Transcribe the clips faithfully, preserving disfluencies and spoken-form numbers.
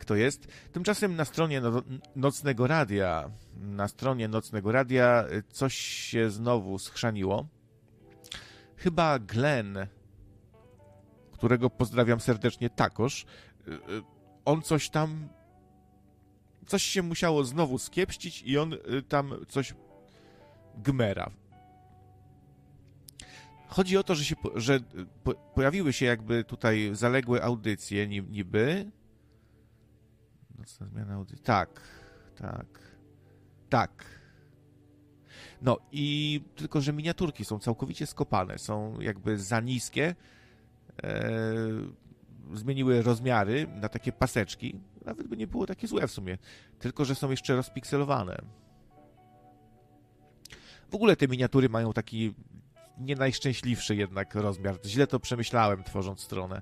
jak to jest. Tymczasem na stronie no, Nocnego Radia, na stronie Nocnego Radia coś się znowu schrzaniło. Chyba Glenn, którego pozdrawiam serdecznie takoż, on coś tam, coś się musiało znowu skiepścić i on tam coś gmera. Chodzi o to, że, się, że pojawiły się jakby tutaj zaległe audycje niby. Nocna zmiana audycji. Tak, tak, tak. No i tylko, że miniaturki są całkowicie skopane, są jakby za niskie, e, zmieniły rozmiary na takie paseczki, nawet by nie było takie złe w sumie, tylko, że są jeszcze rozpikselowane. W ogóle te miniatury mają taki nie najszczęśliwszy jednak rozmiar. Źle to przemyślałem, tworząc stronę.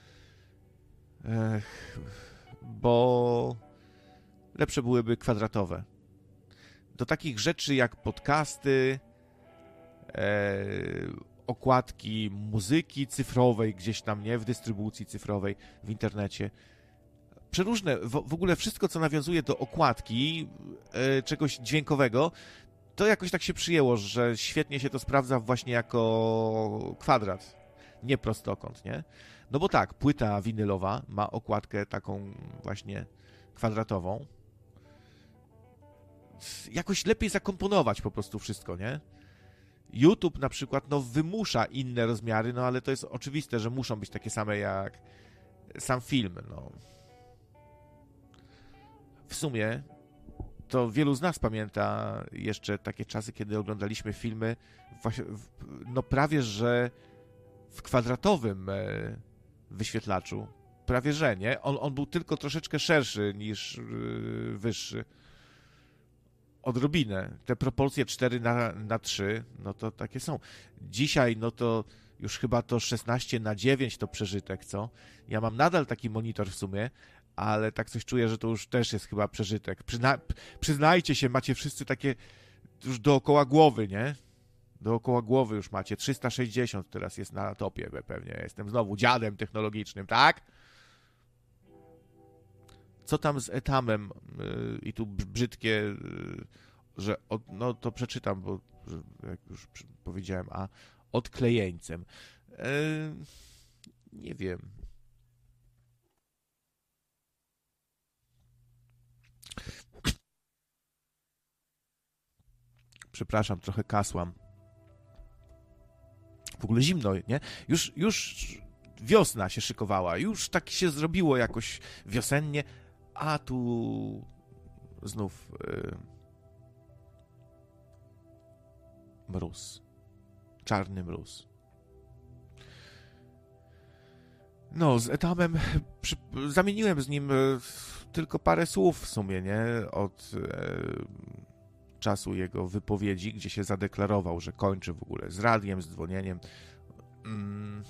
Ech, bo lepsze byłyby kwadratowe. Do takich rzeczy jak podcasty, e, okładki muzyki cyfrowej gdzieś tam, nie? W dystrybucji cyfrowej, w internecie. Przeróżne, w, w ogóle wszystko, co nawiązuje do okładki, e, czegoś dźwiękowego, to jakoś tak się przyjęło, że świetnie się to sprawdza właśnie jako kwadrat, nie prostokąt, nie? No bo tak, płyta winylowa ma okładkę taką właśnie kwadratową. Jakoś lepiej zakomponować po prostu wszystko, nie? YouTube na przykład, no wymusza inne rozmiary, no ale to jest oczywiste, że muszą być takie same jak sam film, no. W sumie to wielu z nas pamięta jeszcze takie czasy, kiedy oglądaliśmy filmy właśnie, no prawie, że w kwadratowym wyświetlaczu. Prawie, że nie. On, on był tylko troszeczkę szerszy niż wyższy. Odrobinę. Te proporcje cztery na trzy, no to takie są. Dzisiaj, no to już chyba to szesnaście na dziewięć to przeżytek, co? Ja mam nadal taki monitor w sumie, ale tak coś czuję, że to już też jest chyba przeżytek. Przyzna... Przyznajcie się, macie wszyscy takie już dookoła głowy, nie? Dookoła głowy już macie. trzysta sześćdziesiąt teraz jest na topie pewnie. Jestem znowu dziadem technologicznym, tak? Co tam z etamem? Yy, I tu brzydkie, yy, że od... no to przeczytam, bo jak już powiedziałem, a odklejeńcem. Yy, nie wiem. Przepraszam, trochę kasłam. W ogóle zimno, nie? Już, już wiosna się szykowała, już tak się zrobiło jakoś wiosennie, a tu znów yy, mróz. Czarny mróz. No, z etamem przy, zamieniłem z nim yy, tylko parę słów w sumie, nie? Od... Yy, czasu jego wypowiedzi, gdzie się zadeklarował, że kończy w ogóle z radiem, z dzwonieniem. Mm.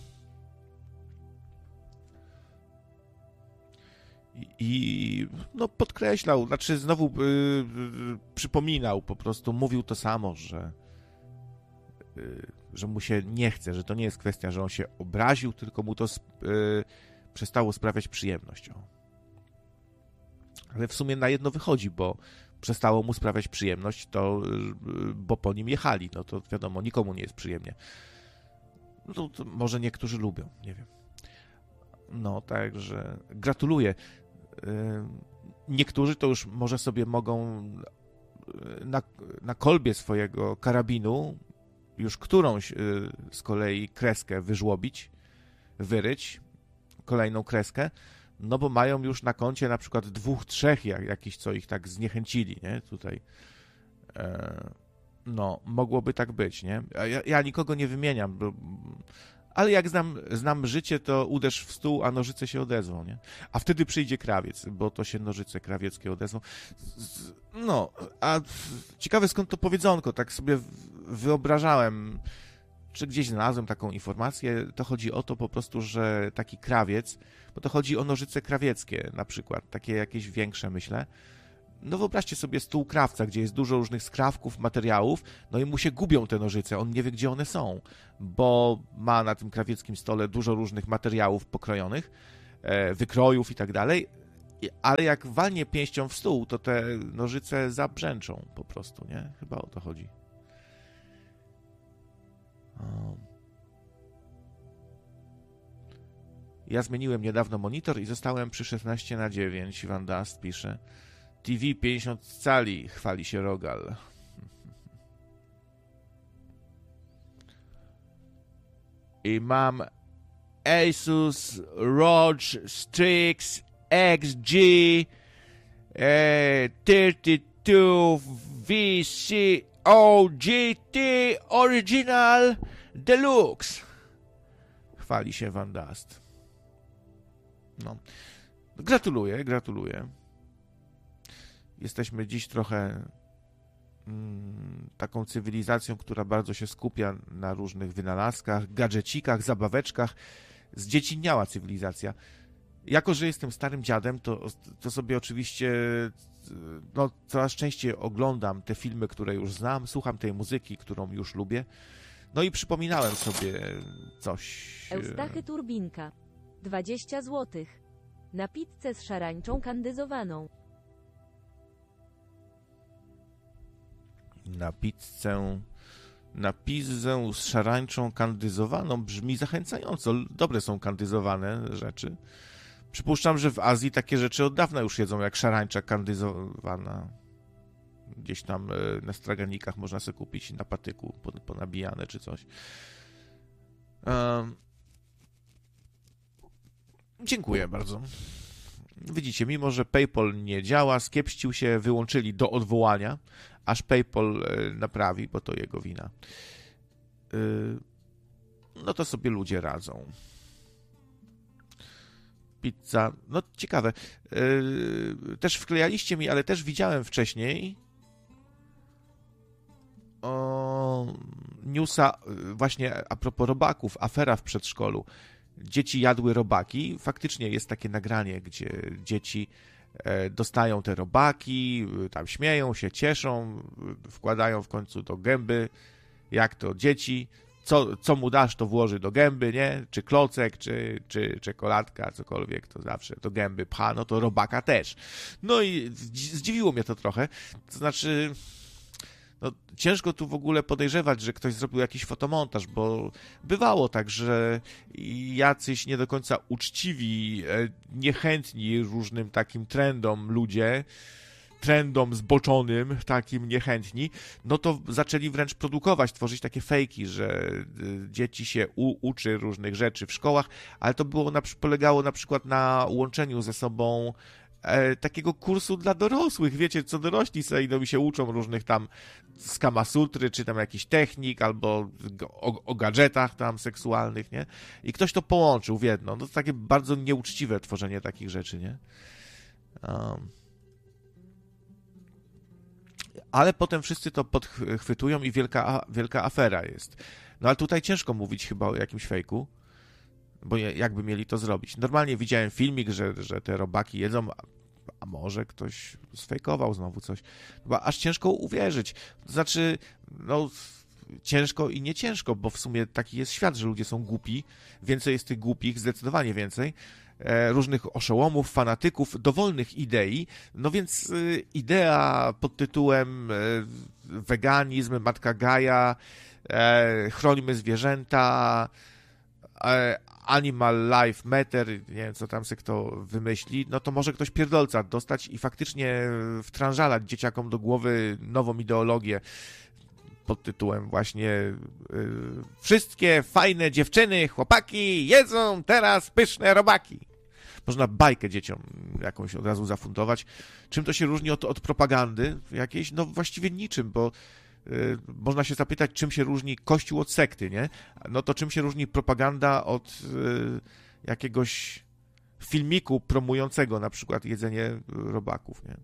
I, i no podkreślał, znaczy znowu yy, yy, przypominał, po prostu mówił to samo, że yy, że mu się nie chce, że to nie jest kwestia, że on się obraził, tylko mu to yy, przestało sprawiać przyjemność. O. Ale w sumie na jedno wychodzi, bo przestało mu sprawiać przyjemność, to bo po nim jechali, no to wiadomo, nikomu nie jest przyjemnie. No to może niektórzy lubią, nie wiem. No, także gratuluję. Niektórzy to już może sobie mogą na, na kolbie swojego karabinu już którąś z kolei kreskę wyżłobić, wyryć, kolejną kreskę, no bo mają już na koncie na przykład dwóch, trzech jak, jakichś, co ich tak zniechęcili, nie? Tutaj. E, no, mogłoby tak być, nie? Ja, ja nikogo nie wymieniam, bo, ale jak znam, znam życie, to uderz w stół, a nożyce się odezwą, nie? A wtedy przyjdzie krawiec, bo to się nożyce krawieckie odezwą. Z, no, a ciekawe skąd to powiedzonko, tak sobie wyobrażałem, czy gdzieś znalazłem taką informację, to chodzi o to po prostu, że taki krawiec, bo to chodzi o nożyce krawieckie na przykład, takie jakieś większe, myślę. No wyobraźcie sobie stół krawca, gdzie jest dużo różnych skrawków, materiałów, no i mu się gubią te nożyce, on nie wie, gdzie one są, bo ma na tym krawieckim stole dużo różnych materiałów pokrojonych, wykrojów i tak dalej I- Ale jak walnie pięścią w stół, to te nożyce zabrzęczą po prostu, nie? Chyba o to chodzi. O. Ja zmieniłem niedawno monitor i zostałem przy szesnaście na dziewięć. Van Dust pisze. T V pięćdziesiąt cali, chwali się Rogal. I mam Asus R O G Strix X G e, trzydzieści dwa V C O G T Original Deluxe. Chwali się Van Dust. No. Gratuluję, gratuluję. Jesteśmy dziś trochę mm, taką cywilizacją, która bardzo się skupia na różnych wynalazkach, gadżecikach, zabaweczkach. Zdziecinniała cywilizacja. Jako że jestem starym dziadem, to, to sobie oczywiście no, coraz częściej oglądam te filmy, które już znam, słucham tej muzyki, którą już lubię. No i przypominałem sobie coś. Eustachy Turbinka. dwadzieścia złotych. Na pizzę z szarańczą kandyzowaną. Na pizzę, na pizzę z szarańczą kandyzowaną brzmi zachęcająco. Dobre są kandyzowane rzeczy. Przypuszczam, że w Azji takie rzeczy od dawna już jedzą, jak szarańcza kandyzowana. Gdzieś tam na straganikach można sobie kupić na patyku ponabijane czy coś. Um, dziękuję bardzo. Widzicie, mimo że PayPal nie działa, skiepścił się, wyłączyli do odwołania, aż PayPal naprawi, bo to jego wina. No to sobie ludzie radzą. Pizza, no ciekawe. Też wklejaliście mi, ale też widziałem wcześniej o newsa właśnie a propos robaków, afera w przedszkolu. Dzieci jadły robaki. Faktycznie jest takie nagranie, gdzie dzieci dostają te robaki, tam śmieją się, cieszą, wkładają w końcu do gęby, jak to dzieci, co, co mu dasz, to włoży do gęby, nie? Czy klocek, czy, czy czekoladka, cokolwiek, to zawsze do gęby pcha, no to robaka też. No i zdziwiło mnie to trochę, to znaczy... No, ciężko tu w ogóle podejrzewać, że ktoś zrobił jakiś fotomontaż, bo bywało tak, że jacyś nie do końca uczciwi, niechętni różnym takim trendom ludzie, trendom zboczonym, takim niechętni, no to zaczęli wręcz produkować, tworzyć takie fejki, że dzieci się u, uczy różnych rzeczy w szkołach, ale to było na, polegało na przykład na łączeniu ze sobą E, takiego kursu dla dorosłych, wiecie, co dorośli sobie idą i się uczą różnych tam z Kama Sutry, czy tam jakichś technik, albo o, o gadżetach tam seksualnych, nie? I ktoś to połączył w jedno. No to takie bardzo nieuczciwe tworzenie takich rzeczy, nie? Um. Ale potem wszyscy to podchwytują i wielka, wielka afera jest. No ale tutaj ciężko mówić chyba o jakimś fejku, bo jakby mieli to zrobić. Normalnie widziałem filmik, że, że te robaki jedzą, a, a może ktoś sfejkował znowu coś. Chyba aż ciężko uwierzyć. To znaczy, no ciężko i nie ciężko, bo w sumie taki jest świat, że ludzie są głupi. Więcej jest tych głupich, zdecydowanie więcej. E, różnych oszołomów, fanatyków, dowolnych idei. No więc e, idea pod tytułem e, weganizm, Matka Gaja, e, chronimy zwierzęta, Animal Life Matter, nie wiem, co tam sobie kto wymyśli, no to może ktoś pierdolca dostać i faktycznie wtrążalać dzieciakom do głowy nową ideologię pod tytułem właśnie yy, wszystkie fajne dziewczyny, chłopaki jedzą teraz pyszne robaki. Można bajkę dzieciom jakąś od razu zafundować. Czym to się różni od, od propagandy jakiejś? No właściwie niczym, bo można się zapytać, czym się różni Kościół od sekty, nie? No to czym się różni propaganda od y, jakiegoś filmiku promującego na przykład jedzenie robaków, nie?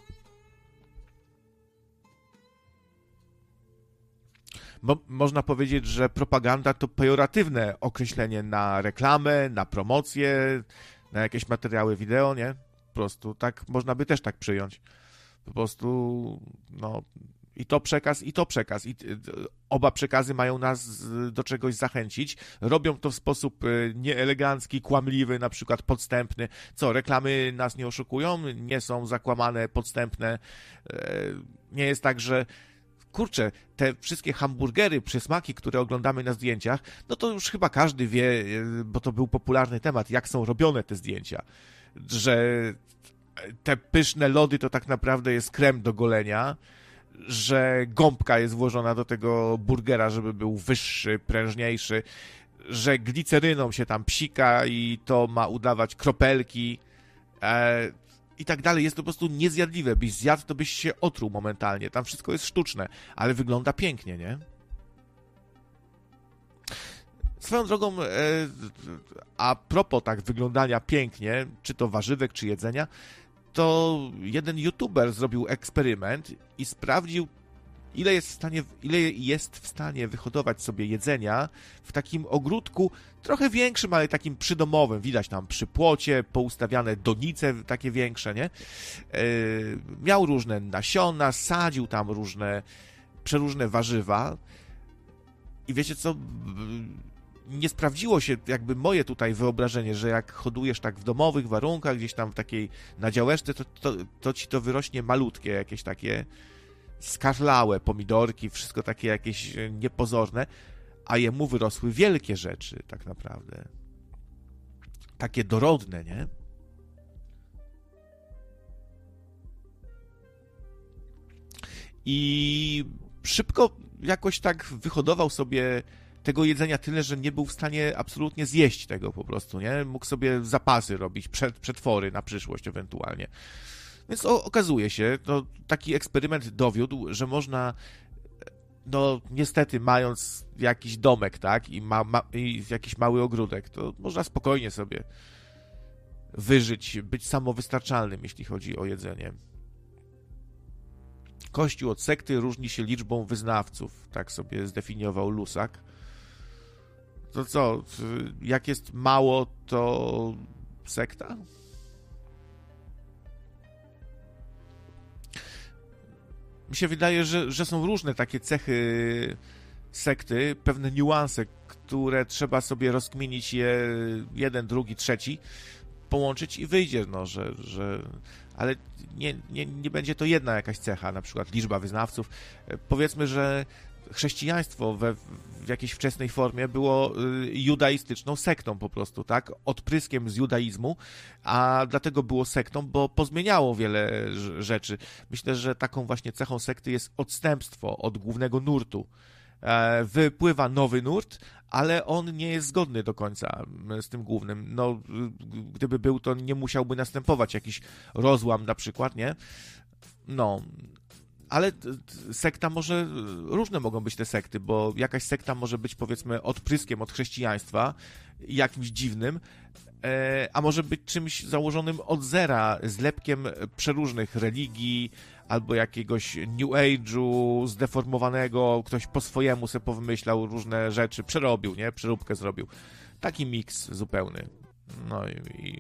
Mo- można powiedzieć, że propaganda to pejoratywne określenie na reklamę, na promocję, na jakieś materiały wideo, nie? Po prostu tak, można by też tak przyjąć. Po prostu, no... I to przekaz, i to przekaz. I oba przekazy mają nas do czegoś zachęcić. Robią to w sposób nieelegancki, kłamliwy, na przykład podstępny. Co, reklamy nas nie oszukują? Nie są zakłamane, podstępne. Nie jest tak, że kurczę, te wszystkie hamburgery, przysmaki, które oglądamy na zdjęciach, no to już chyba każdy wie, bo to był popularny temat, jak są robione te zdjęcia. Że te pyszne lody to tak naprawdę jest krem do golenia, że gąbka jest włożona do tego burgera, żeby był wyższy, prężniejszy, że gliceryną się tam psika i to ma udawać kropelki e, i tak dalej. Jest to po prostu niezjadliwe. Byś zjadł, to byś się otruł momentalnie. Tam wszystko jest sztuczne, ale wygląda pięknie, nie? Swoją drogą, e, a propos tak wyglądania pięknie, czy to warzywek, czy jedzenia, to jeden youtuber zrobił eksperyment i sprawdził, ile jest w stanie, ile jest w stanie wyhodować sobie jedzenia w takim ogródku trochę większym, ale takim przydomowym. Widać tam przy płocie, poustawiane donice takie większe, nie? Yy, miał różne nasiona, sadził tam różne, przeróżne warzywa i wiecie co? Nie sprawdziło się jakby moje tutaj wyobrażenie, że jak hodujesz tak w domowych warunkach, gdzieś tam w takiej na działeczce, to, to, to ci to wyrośnie malutkie, jakieś takie skarlałe pomidorki, wszystko takie jakieś niepozorne, a jemu wyrosły wielkie rzeczy tak naprawdę. Takie dorodne, nie? I szybko jakoś tak wyhodował sobie tego jedzenia tyle, że nie był w stanie absolutnie zjeść tego po prostu, nie? Mógł sobie zapasy robić, przed, przetwory na przyszłość ewentualnie. Więc o, okazuje się, no, taki eksperyment dowiódł, że można, no niestety mając jakiś domek, tak, i, ma, ma, i jakiś mały ogródek, to można spokojnie sobie wyżyć, być samowystarczalnym, jeśli chodzi o jedzenie. Kościół od sekty różni się liczbą wyznawców, tak sobie zdefiniował Lusak. To co, jak jest mało, to sekta? Mi się wydaje, że, że są różne takie cechy sekty, pewne niuanse, które trzeba sobie rozkminić je jeden, drugi, trzeci, połączyć i wyjdzie, no, że, że ale nie, nie, nie będzie to jedna jakaś cecha, na przykład liczba wyznawców. Powiedzmy, że chrześcijaństwo we, w jakiejś wczesnej formie było judaistyczną sektą po prostu, tak? Odpryskiem z judaizmu, a dlatego było sektą, bo pozmieniało wiele rzeczy. Myślę, że taką właśnie cechą sekty jest odstępstwo od głównego nurtu. Wypływa nowy nurt, ale on nie jest zgodny do końca z tym głównym. No, gdyby był, to nie musiałby następować jakiś rozłam na przykład, nie? No, ale sekta może, różne mogą być te sekty, bo jakaś sekta może być powiedzmy odpryskiem od chrześcijaństwa, jakimś dziwnym, a może być czymś założonym od zera, zlepkiem przeróżnych religii, albo jakiegoś New Age'u zdeformowanego, ktoś po swojemu sobie powymyślał różne rzeczy, przerobił, nie? Przeróbkę zrobił. Taki miks zupełny. No i, i...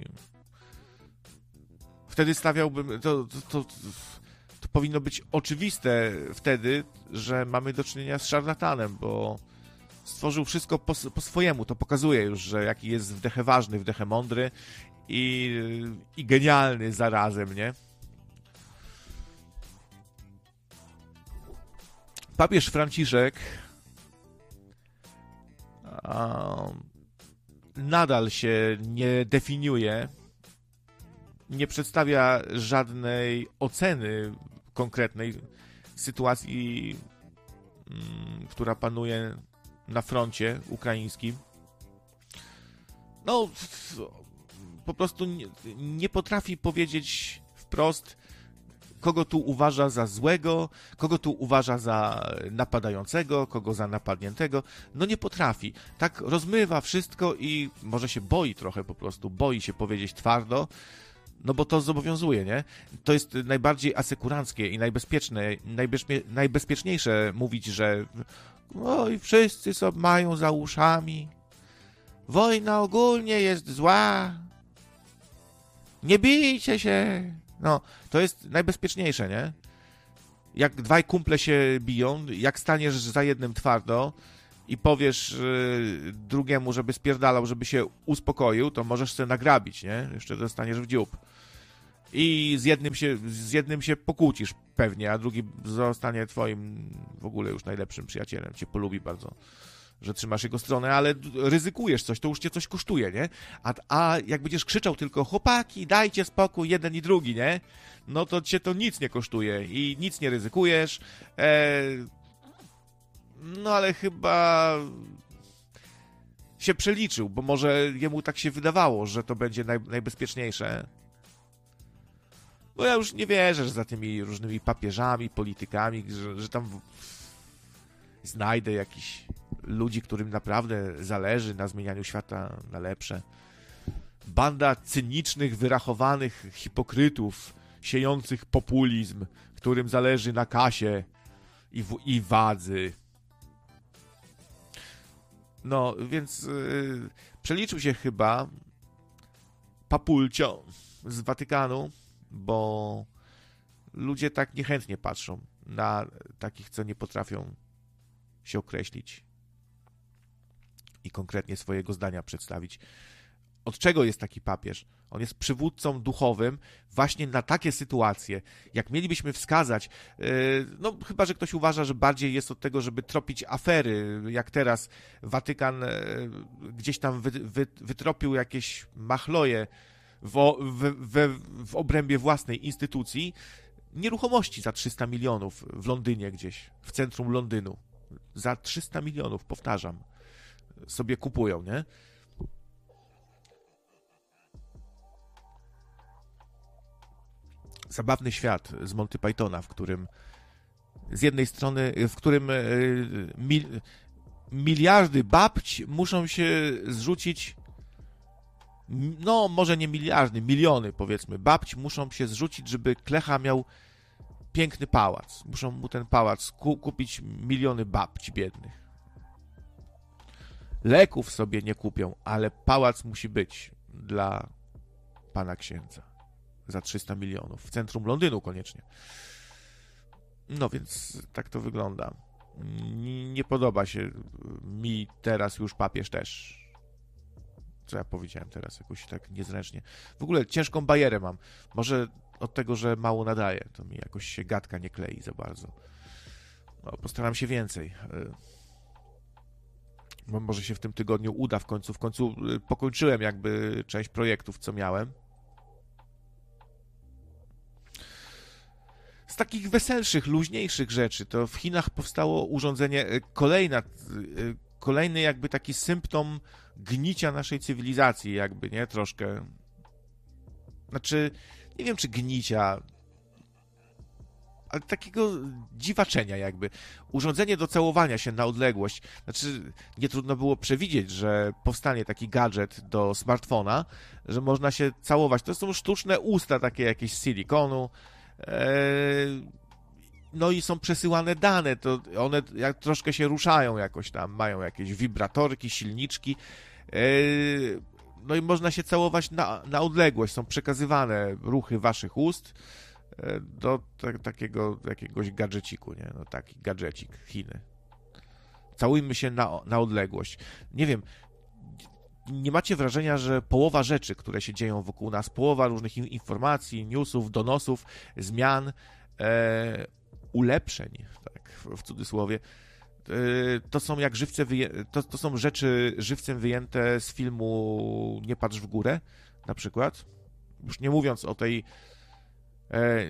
wtedy stawiałbym, to, to, to, to powinno być oczywiste wtedy, że mamy do czynienia z szarlatanem, bo stworzył wszystko po, po swojemu. To pokazuje już, że jaki jest wdechę ważny, wdechę mądry i, i genialny zarazem, nie? Papież Franciszek um, nadal się nie definiuje, nie przedstawia żadnej oceny konkretnej sytuacji, um, która panuje na froncie ukraińskim. No, po prostu nie, nie potrafi powiedzieć wprost, kogo tu uważa za złego, kogo tu uważa za napadającego, kogo za napadniętego. No nie potrafi. Tak rozmywa wszystko i może się boi trochę po prostu, boi się powiedzieć twardo, no bo to zobowiązuje, nie? To jest najbardziej asekuranckie i najbezpieczne, najbezpie, najbezpieczniejsze mówić, że oj, wszyscy sobie mają za uszami, wojna ogólnie jest zła, nie bijcie się. No, to jest najbezpieczniejsze, nie? jak dwaj kumple się biją, jak staniesz za jednym twardo i powiesz yy, drugiemu, żeby spierdalał, żeby się uspokoił, to możesz sobie nagrabić, nie? Jeszcze dostaniesz w dziób. I z jednym się, z jednym się pokłócisz pewnie, a drugi zostanie twoim w ogóle już najlepszym przyjacielem. Cię polubi bardzo, że trzymasz jego stronę, ale ryzykujesz coś, to już cię coś kosztuje, nie? A, a jak będziesz krzyczał tylko chłopaki, dajcie spokój, jeden i drugi, nie? No to cię to nic nie kosztuje i nic nie ryzykujesz. E... No ale chyba się przeliczył, bo może jemu tak się wydawało, że to będzie naj, najbezpieczniejsze. Bo ja już nie wierzę, że za tymi różnymi papieżami, politykami, że, że tam w... znajdę jakichś ludzi, którym naprawdę zależy na zmienianiu świata na lepsze. Banda cynicznych, wyrachowanych hipokrytów, siejących populizm, którym zależy na kasie i, w... i wadzy. No, więc yy, przeliczył się chyba papulcio z Watykanu, bo ludzie tak niechętnie patrzą na takich, co nie potrafią się określić i konkretnie swojego zdania przedstawić. Od czego jest taki papież? On jest przywódcą duchowym właśnie na takie sytuacje. Jak mielibyśmy wskazać, no chyba, że ktoś uważa, że bardziej jest od tego, żeby tropić afery, jak teraz Watykan gdzieś tam wy, wy, wytropił jakieś machloje w, w, w, w obrębie własnej instytucji, nieruchomości za trzysta milionów w Londynie gdzieś, w centrum Londynu. Za trzysta milionów, powtarzam, sobie kupują, nie? Zabawny świat z Monty Pythona, w którym z jednej strony, w którym mil, miliardy babć muszą się zrzucić, no może nie miliardy, miliony powiedzmy, babć muszą się zrzucić, żeby Klecha miał piękny pałac. Muszą mu ten pałac ku, kupić miliony babci biednych. Leków sobie nie kupią, ale pałac musi być dla pana księdza. Za trzysta milionów. W centrum Londynu koniecznie. No więc tak to wygląda. Nie podoba się mi teraz już papież też. Co ja powiedziałem teraz? Jakoś tak niezręcznie. W ogóle ciężką bajerę mam. Może od tego, że mało nadaję, to mi jakoś się gadka nie klei za bardzo. No, postaram się więcej. Bo może się w tym tygodniu uda w końcu. W końcu pokończyłem jakby część projektów, co miałem. Z takich weselszych, luźniejszych rzeczy, to w Chinach powstało urządzenie, kolejna, kolejny jakby taki symptom gnicia naszej cywilizacji, jakby, nie? Troszkę. Znaczy, nie wiem, czy gnicia, ale takiego dziwaczenia jakby. Urządzenie do całowania się na odległość. Znaczy, nie trudno było przewidzieć, że powstanie taki gadżet do smartfona, że można się całować. To są sztuczne usta takie jakieś z silikonu, no i są przesyłane dane, to one jak troszkę się ruszają jakoś tam, mają jakieś wibratorki, silniczki, no i można się całować na, na odległość, są przekazywane ruchy waszych ust do t- takiego jakiegoś gadżeciku, nie? No taki gadżecik, Chiny. Całujmy się na, na odległość. Nie wiem, nie macie wrażenia, że połowa rzeczy, które się dzieją wokół nas, połowa różnych informacji, newsów, donosów, zmian, e, ulepszeń, tak, w, w cudzysłowie, e, to są jak żywce wyję- to, to są rzeczy żywcem wyjęte z filmu Nie patrz w górę, na przykład. Już nie mówiąc o tej e,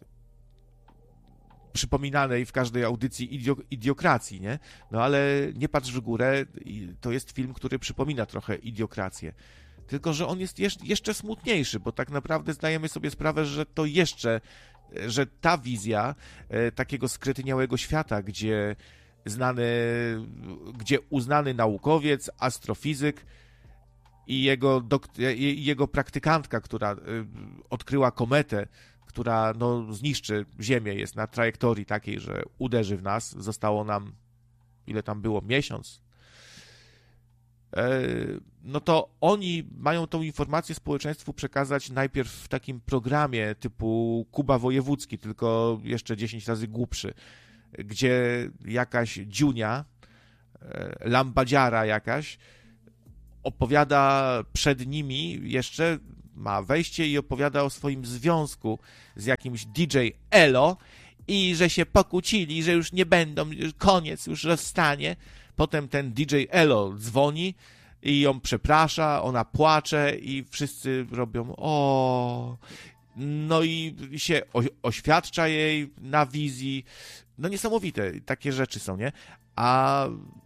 przypominanej w każdej audycji idio- idiokracji, nie? No ale Nie patrz w górę to jest film, który przypomina trochę idiokrację. Tylko że on jest jeż- jeszcze smutniejszy, bo tak naprawdę zdajemy sobie sprawę, że to jeszcze, że ta wizja e, takiego skretyniałego świata, gdzie znany, gdzie uznany naukowiec, astrofizyk i jego, dok- i jego praktykantka, która e, odkryła kometę, która no, zniszczy Ziemię, jest na trajektorii takiej, że uderzy w nas. Zostało nam, ile tam było, miesiąc. no to oni mają tą informację społeczeństwu przekazać najpierw w takim programie typu Kuba Wojewódzki, tylko jeszcze dziesięć razy głupszy, gdzie jakaś dziunia, lambadziara jakaś, opowiada przed nimi jeszcze, ma wejście i opowiada o swoim związku z jakimś D J Elo i że się pokłócili, że już nie będą, koniec, już rozstanie. Potem ten D J Elo dzwoni i ją przeprasza, ona płacze i wszyscy robią o, no i się oświadcza jej na wizji. No niesamowite, takie rzeczy są, nie? A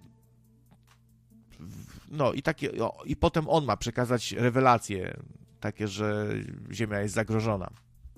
no i takie, o, i potem on ma przekazać rewelacje takie, że Ziemia jest zagrożona.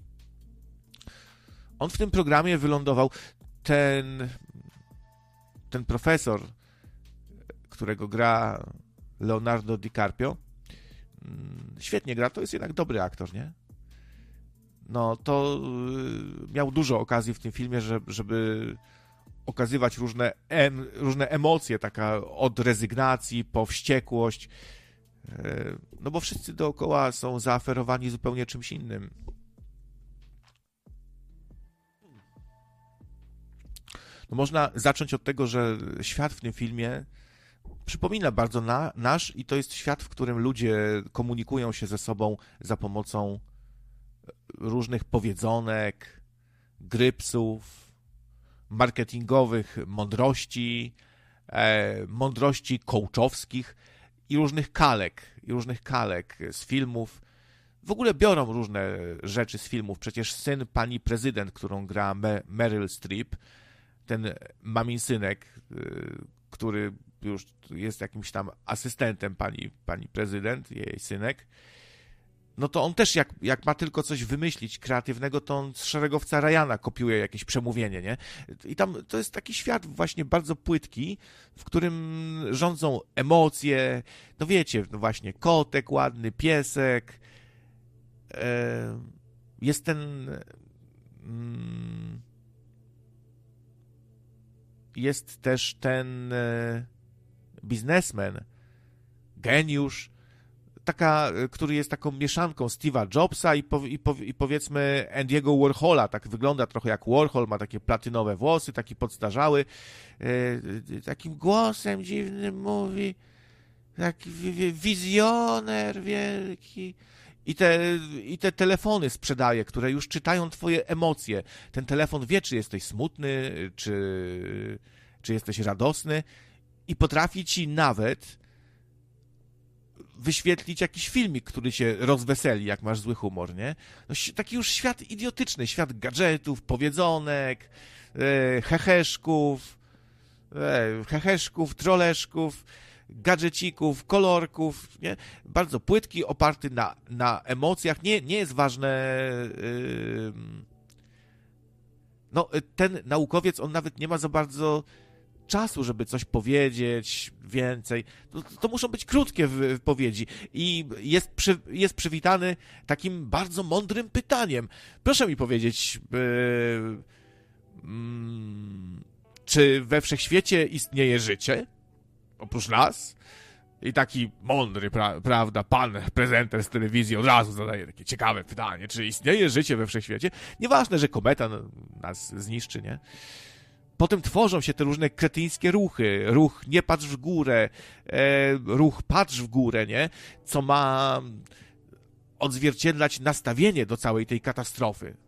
On w tym programie wylądował, ten ten profesor, którego gra Leonardo DiCaprio, świetnie gra, to jest jednak dobry aktor, nie? No, to miał dużo okazji w tym filmie, żeby okazywać różne, em, różne emocje, taka od rezygnacji po wściekłość, no bo wszyscy dookoła są zaaferowani zupełnie czymś innym. No można zacząć od tego, że świat w tym filmie przypomina bardzo na, nasz i to jest świat, w którym ludzie komunikują się ze sobą za pomocą różnych powiedzonek, grypsów, marketingowych mądrości, e, mądrości coachowskich i różnych kalek, i różnych kalek z filmów. W ogóle biorą różne rzeczy z filmów. Przecież syn pani prezydent, którą gra Meryl Streep, ten mamin synek, który już jest jakimś tam asystentem pani, pani prezydent, jej synek, no to on też jak, jak ma tylko coś wymyślić kreatywnego, to on z Szeregowca Ryana kopiuje jakieś przemówienie, nie? I tam to jest taki świat właśnie bardzo płytki, w którym rządzą emocje, no wiecie, no właśnie kotek ładny, piesek, e, jest ten... Mm, jest też ten e, biznesmen, geniusz, taka, który jest taką mieszanką Steve'a Jobsa i, po, i, po, i powiedzmy Andy'ego Warhola, tak wygląda trochę jak Warhol, ma takie platynowe włosy, taki podstarzały, e, takim głosem dziwnym mówi, taki wizjoner wielki. I te, I te telefony sprzedaje, które już czytają twoje emocje. Ten telefon wie, czy jesteś smutny, czy, czy jesteś radosny i potrafi ci nawet wyświetlić jakiś filmik, który cię rozweseli, jak masz zły humor, nie? No, taki już świat idiotyczny, świat gadżetów, powiedzonek, e, heheszków, e, heheszków, troleszków, gadżecików, kolorków, nie? Bardzo płytki, oparty na, na emocjach. Nie, nie jest ważne... Yy... No, ten naukowiec, on nawet nie ma za bardzo czasu, żeby coś powiedzieć więcej. To, to muszą być krótkie wypowiedzi i jest, przy, jest przywitany takim bardzo mądrym pytaniem. Proszę mi powiedzieć, yy... Yy... czy we wszechświecie istnieje życie? Oprócz nas? I taki mądry, pra, prawda, pan prezenter z telewizji od razu zadaje takie ciekawe pytanie, czy istnieje życie we wszechświecie? Nieważne, że kometa nas zniszczy, nie? Potem tworzą się te różne kretyńskie ruchy. Ruch nie patrz w górę, e, ruch patrz w górę, nie? Co ma odzwierciedlać nastawienie do całej tej katastrofy.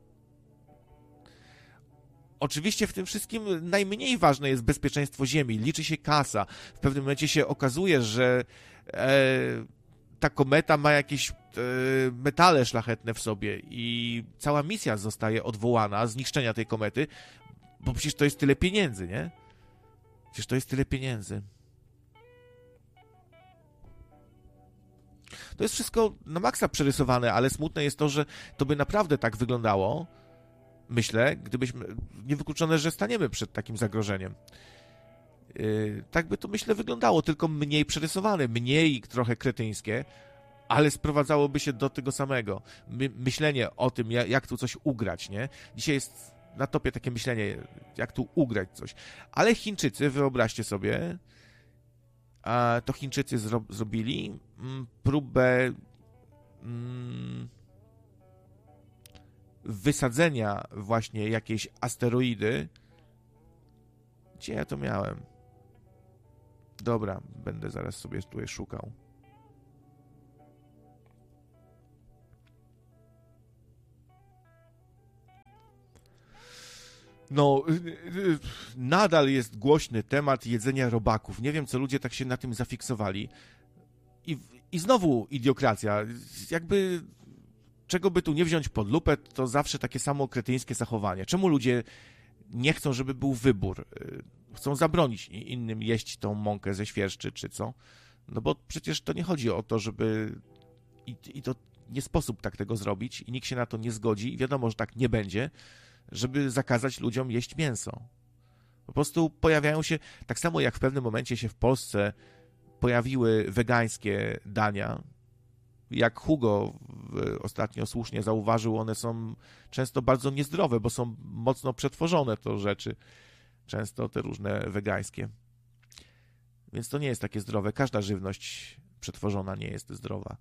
Oczywiście w tym wszystkim najmniej ważne jest bezpieczeństwo Ziemi, liczy się kasa. W pewnym momencie się okazuje, że e, ta kometa ma jakieś e, metale szlachetne w sobie i cała misja zostaje odwołana, zniszczenia tej komety, bo przecież to jest tyle pieniędzy, nie? Przecież to jest tyle pieniędzy. To jest wszystko na maksa przerysowane, ale smutne jest to, że to by naprawdę tak wyglądało, myślę, gdybyśmy, niewykluczone, że staniemy przed takim zagrożeniem. Yy, tak by to, myślę, wyglądało, tylko mniej przerysowane, mniej trochę kretyńskie, ale sprowadzałoby się do tego samego. My, myślenie o tym, jak, jak tu coś ugrać, nie? Dzisiaj jest na topie takie myślenie, jak tu ugrać coś. Ale Chińczycy, wyobraźcie sobie, A to Chińczycy zro- zrobili mm, próbę mm, wysadzenia właśnie jakiejś asteroidy. Gdzie ja to miałem? Dobra, będę zaraz sobie tutaj szukał. No, nadal jest głośny temat jedzenia robaków. Nie wiem, co ludzie tak się na tym zafiksowali. I, i znowu idiokracja. Jakby czego by tu nie wziąć pod lupę, to zawsze takie samo kretyńskie zachowanie. Czemu ludzie nie chcą, żeby był wybór? Chcą zabronić innym jeść tą mąkę ze świerszczy, czy co? No bo przecież to nie chodzi o to, żeby... I, i to nie sposób tak tego zrobić i nikt się na to nie zgodzi i wiadomo, że tak nie będzie, żeby zakazać ludziom jeść mięso. Po prostu pojawiają się, tak samo jak w pewnym momencie się w Polsce pojawiły wegańskie dania, jak Hugo ostatnio słusznie zauważył, one są często bardzo niezdrowe, bo są mocno przetworzone to rzeczy, często te różne wegańskie. Więc to nie jest takie zdrowe. Każda żywność przetworzona nie jest zdrowa.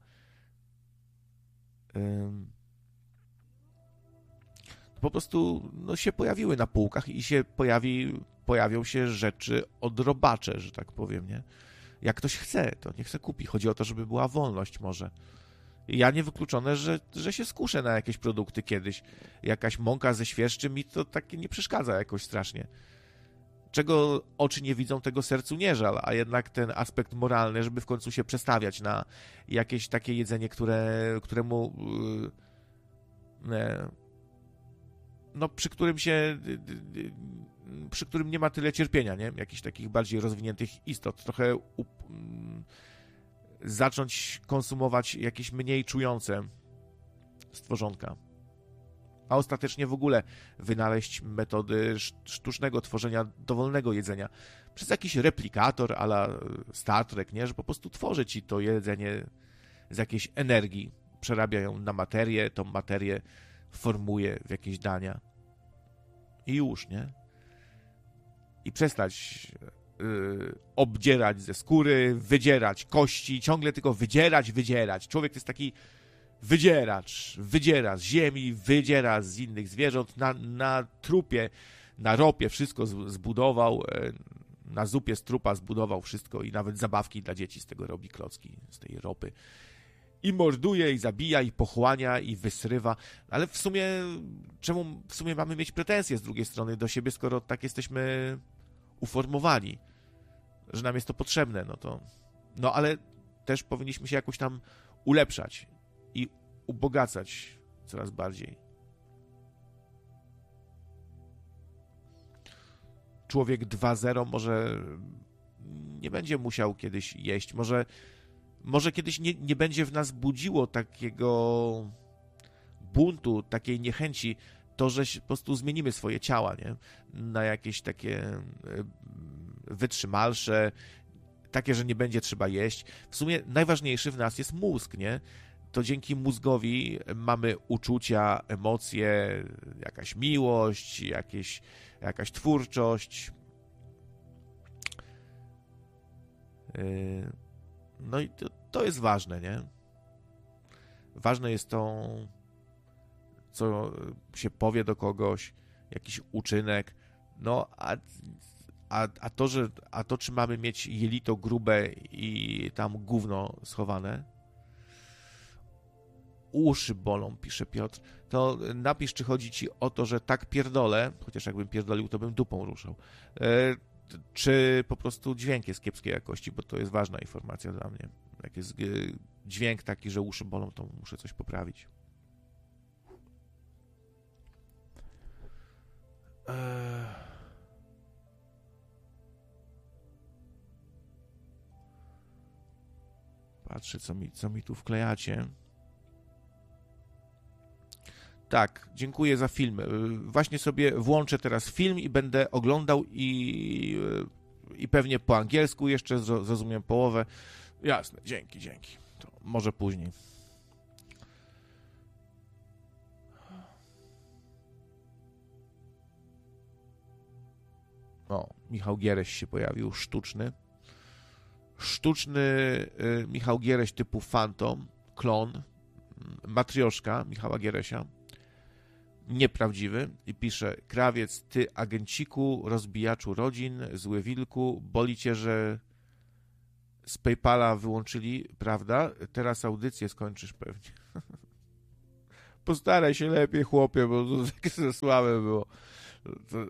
Po prostu no, się pojawiły na półkach i się pojawi, pojawią się rzeczy odrobacze, że tak powiem, nie? Jak ktoś chce, to niech se kupi. Chodzi o to, żeby była wolność może. Ja niewykluczone, że, że się skuszę na jakieś produkty kiedyś. Jakaś mąka ze świerszczy mi to takie nie przeszkadza jakoś strasznie. Czego oczy nie widzą, tego sercu nie żal, a jednak ten aspekt moralny, żeby w końcu się przestawiać na jakieś takie jedzenie, które, któremu yy, no przy którym się przy którym nie ma tyle cierpienia, nie? Jakichś takich bardziej rozwiniętych istot. Trochę up, zacząć konsumować jakieś mniej czujące stworzonka. A ostatecznie w ogóle wynaleźć metody sztucznego tworzenia dowolnego jedzenia. Przez jakiś replikator a la Star Trek, nie? Że po prostu tworzy ci to jedzenie z jakiejś energii. Przerabia ją na materię, tą materię formuje w jakieś dania. I już, nie? I przestać yy, obdzierać ze skóry, wydzierać kości, ciągle tylko wydzierać, wydzierać. Człowiek to jest taki wydzieracz, wydziera z ziemi, wydziera z innych zwierząt, na, na trupie, na ropie wszystko zbudował, na zupie z trupa zbudował wszystko i nawet zabawki dla dzieci z tego robi, klocki z tej ropy. I morduje, i zabija, i pochłania, i wysrywa. Ale w sumie, czemu w sumie mamy mieć pretensje z drugiej strony do siebie, skoro tak jesteśmy uformowani, że nam jest to potrzebne, no to... No ale też powinniśmy się jakoś tam ulepszać i ubogacać coraz bardziej. Człowiek dwa zero może nie będzie musiał kiedyś jeść, może, może kiedyś nie, nie będzie w nas budziło takiego buntu, takiej niechęci, to, że po prostu zmienimy swoje ciała, nie? Na jakieś takie wytrzymalsze, takie, że nie będzie trzeba jeść. W sumie najważniejszy w nas jest mózg, nie? To dzięki mózgowi mamy uczucia, emocje, jakaś miłość, jakieś, jakaś twórczość. No i to, to jest ważne, nie? Ważne jest to, co się powie do kogoś, jakiś uczynek. No, a, a, a, to, że, a to, czy mamy mieć jelito grube i tam gówno schowane, uszy bolą, pisze Piotr, to napisz, czy chodzi ci o to, że tak pierdolę, chociaż jakbym pierdolił, to bym dupą ruszał, e, czy po prostu dźwięk jest kiepskiej jakości, bo to jest ważna informacja dla mnie. Jak jest e, dźwięk taki, że uszy bolą, to muszę coś poprawić. E... Patrzę, co mi, co mi tu wklejacie. Tak, dziękuję za film. Właśnie sobie włączę teraz film i będę oglądał i, i pewnie po angielsku jeszcze zrozumiem połowę. Jasne, dzięki, dzięki. To może później. O, Michał Giereś się pojawił, sztuczny. sztuczny y, Michał Giereś typu Phantom, klon, matrioszka Michała Gieresia, nieprawdziwy, i pisze: Krawiec, ty agenciku, rozbijaczu rodzin, zły wilku, boli cię, że z PayPala wyłączyli, prawda? Teraz audycję skończysz pewnie. Postaraj się lepiej, chłopie, bo to takie słabe było. To...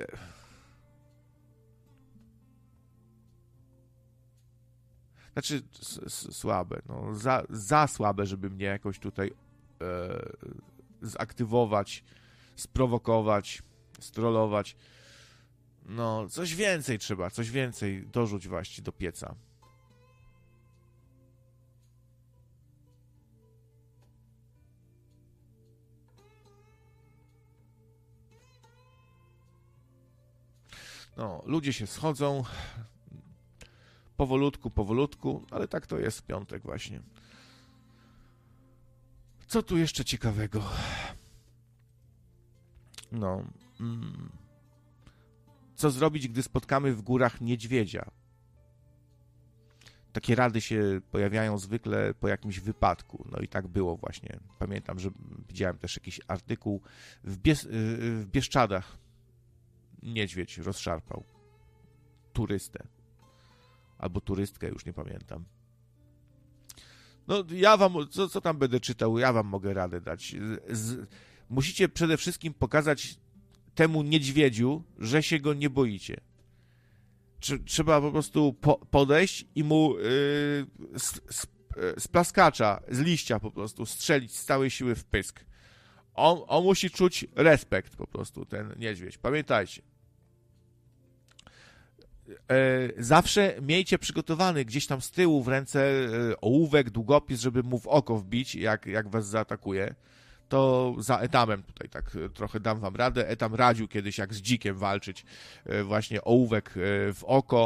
Znaczy, s- s- słabe, no, za, za słabe, żeby mnie jakoś tutaj e, zaktywować, sprowokować, strollować. No, coś więcej trzeba, coś więcej dorzuć właśnie do pieca. No, ludzie się schodzą powolutku, powolutku, ale tak to jest w piątek właśnie. Co tu jeszcze ciekawego? No, mm, co zrobić, gdy spotkamy w górach niedźwiedzia? Takie rady się pojawiają zwykle po jakimś wypadku. No i tak było właśnie. Pamiętam, że widziałem też jakiś artykuł w, Bies- w Bieszczadach. Niedźwiedź rozszarpał turystę. Albo turystkę, już nie pamiętam. No ja wam, co, co tam będę czytał, ja wam mogę radę dać. Z, musicie przede wszystkim pokazać temu niedźwiedziu, że się go nie boicie. Trzeba po prostu po, podejść i mu yy, z, z, z plaskacza, z liścia po prostu strzelić z całej siły w pysk. On, on musi czuć respekt po prostu, ten niedźwiedź. Pamiętajcie. Zawsze miejcie przygotowany gdzieś tam z tyłu w ręce ołówek, długopis, żeby mu w oko wbić, jak, jak was zaatakuje. To za Etamem tutaj tak trochę dam wam radę. Etam radził kiedyś, jak z dzikiem walczyć, właśnie ołówek w oko.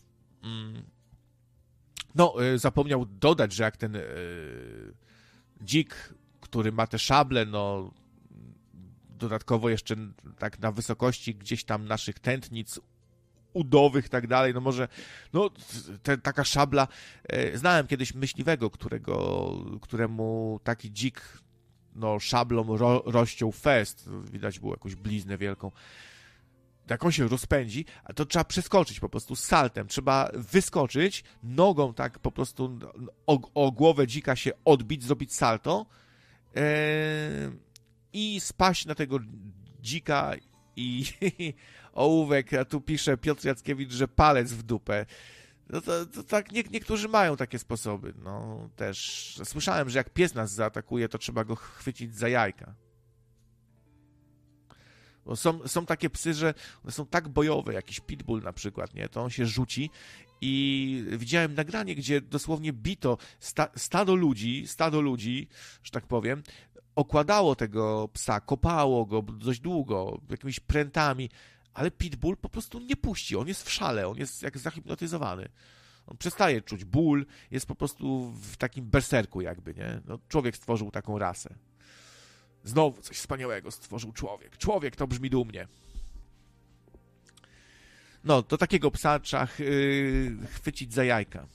No, zapomniał dodać, że jak ten dzik, który ma te szable, no dodatkowo jeszcze tak na wysokości gdzieś tam naszych tętnic udowych i tak dalej, no może, no te, taka szabla, e, znałem kiedyś myśliwego, którego, któremu taki dzik, no szablą ro, rozciął fest, widać było jakąś bliznę wielką, jak on się rozpędzi, a to trzeba przeskoczyć po prostu z saltem, trzeba wyskoczyć, nogą tak po prostu o, o głowę dzika się odbić, zrobić salto e, i spaść na tego dzika i ołówek, a tu pisze Piotr Jackiewicz, że palec w dupę. No to, to tak nie, niektórzy mają takie sposoby. No też słyszałem, że jak pies nas zaatakuje, to trzeba go chwycić za jajka. Bo są, są takie psy, że one są tak bojowe, jakiś pitbull na przykład, nie? To on się rzuci i widziałem nagranie, gdzie dosłownie bito sta, stado ludzi, stado ludzi, że tak powiem, okładało tego psa, kopało go dość długo, jakimiś prętami, ale pitbull po prostu nie puści, on jest w szale, on jest jak zahipnotyzowany. On przestaje czuć ból, jest po prostu w takim berserku jakby, nie? No, człowiek stworzył taką rasę. Znowu coś wspaniałego stworzył człowiek. Człowiek to brzmi dumnie. No, to takiego psa trzeba yy, chwycić za jajka.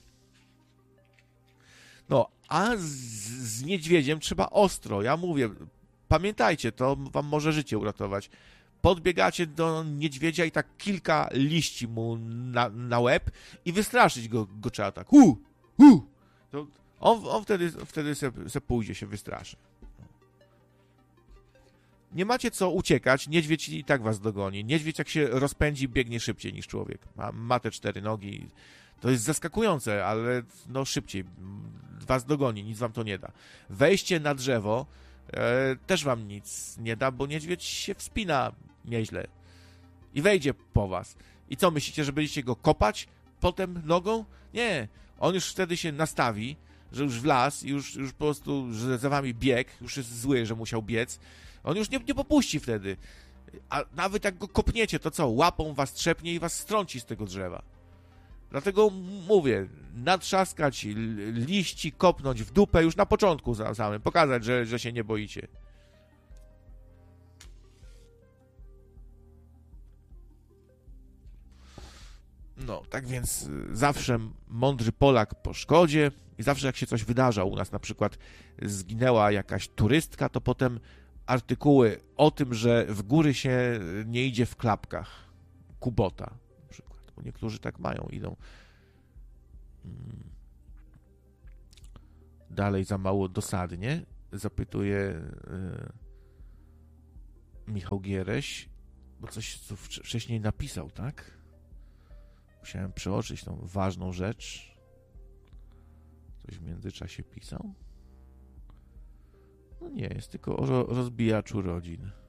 No, a z, z niedźwiedziem trzeba ostro. Ja mówię, pamiętajcie, to wam może życie uratować. Podbiegacie do niedźwiedzia i tak kilka liści mu na, na łeb i wystraszyć go, go trzeba tak. Hu, hu. To on, on wtedy, wtedy se, se pójdzie, się wystraszy. Nie macie co uciekać, niedźwiedź i tak was dogoni. Niedźwiedź jak się rozpędzi, biegnie szybciej niż człowiek. Ma, ma te cztery nogi. To jest zaskakujące, ale no szybciej. Was dogoni, nic wam to nie da. Wejście na drzewo e, też wam nic nie da, bo niedźwiedź się wspina nieźle. I wejdzie po was. I co, myślicie, że będziecie go kopać potem nogą? Nie. On już wtedy się nastawi, że już wlazł i już, już po prostu, że za wami biegł, już jest zły, że musiał biec. On już nie, nie popuści wtedy. A nawet jak go kopniecie, to co? Łapą was trzepnie i was strąci z tego drzewa. Dlatego mówię, natrzaskać liści, kopnąć w dupę już na początku samym, pokazać, że, że się nie boicie. No, tak więc y, zawsze mądry Polak po szkodzie i zawsze jak się coś wydarza u nas, na przykład zginęła jakaś turystka, to potem artykuły o tym, że w góry się nie idzie w klapkach. Kubota na przykład, bo niektórzy tak mają, idą. Dalej za mało dosadnie, zapytuje y, Michał Giereś, bo coś tu wcześniej napisał, tak? Musiałem przeoczyć tą ważną rzecz. Coś w międzyczasie pisał? No nie, jest tylko o rozbijaczu rodzin.